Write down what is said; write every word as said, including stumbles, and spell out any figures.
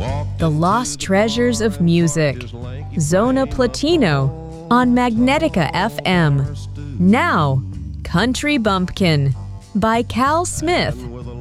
The Lost Treasures of Music, Zona Platino, on Magnetica F M. Now, Country Bumpkin by Cal Smith.